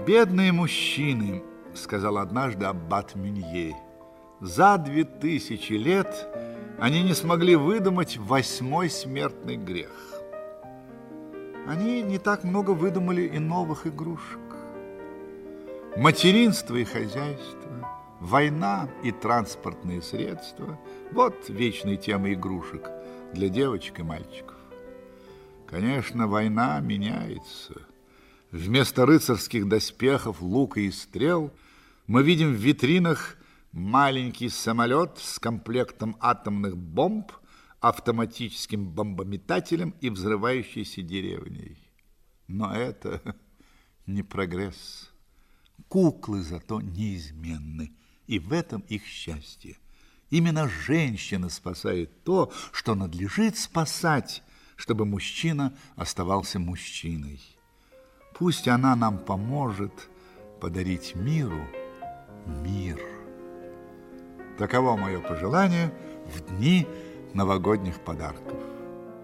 Бедные мужчины, сказал однажды аббат Мюнье, за 2000 лет они не смогли выдумать 8-й смертный грех. Они не так много выдумали и новых игрушек. Материнство и хозяйство, война и транспортные средства – вот вечные темы игрушек для девочек и мальчиков. Конечно, война меняется. Вместо рыцарских доспехов, лука и стрел мы видим в витринах маленький самолет с комплектом атомных бомб, автоматическим бомбометателем и взрывающейся деревней. Но это не прогресс. Куклы зато неизменны, и в этом их счастье. Именно женщина спасает то, что надлежит спасать, чтобы мужчина оставался мужчиной. Пусть она нам поможет подарить миру мир. Таково мое пожелание в дни новогодних подарков.